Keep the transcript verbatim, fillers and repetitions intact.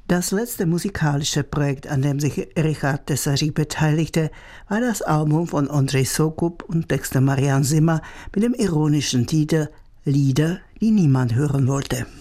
Das letzte musikalische Projekt, an dem sich Richard Tesařík beteiligte, war das Album von Ondřej Soukup und Texte Marianne Zimmer mit dem ironischen Titel Lieder, die niemand hören wollte.